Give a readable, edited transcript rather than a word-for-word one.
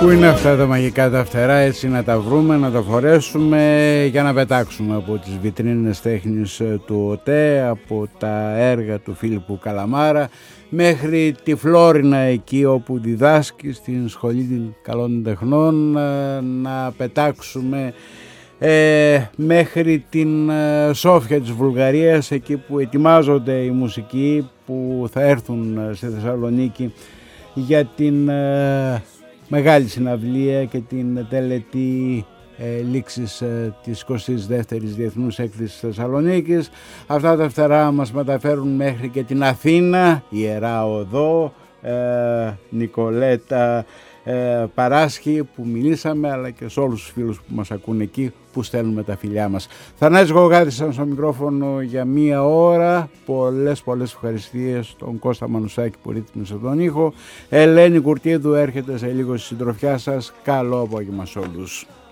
Πού είναι αυτά τα μαγικά τα φτερά, έτσι να τα βρούμε, να τα φορέσουμε για να πετάξουμε από τις βιτρίνες τέχνης του ΟΤΕ, από τα έργα του Φίλιππου Καλαμάρα μέχρι τη Φλόρινα εκεί όπου διδάσκει στην Σχολή Καλών Τεχνών, να πετάξουμε μέχρι την Σόφια της Βουλγαρίας, εκεί που ετοιμάζονται οι μουσικοί που θα έρθουν στη Θεσσαλονίκη για την μεγάλη συναυλία και την τελετή λήξης της 22ης Διεθνούς Έκθεσης Θεσσαλονίκης. Αυτά τα φτερά μας μεταφέρουν μέχρι και την Αθήνα, Ιερά Οδό, Νικολέτα Παράσχη που μιλήσαμε, αλλά και σε όλους τους φίλους που μας ακούν εκεί, που στέλνουμε τα φιλιά μας. Θανάσης Γογάτης ήταν στο μικρόφωνο για μία ώρα. Πολλές ευχαριστίες στον Κώστα Μανουσάκη που ρύθμισε τον ήχο. Ελένη Κουρτίδου έρχεται σε λίγο στη συντροφιά σας. Καλό απόγευμα σε όλους.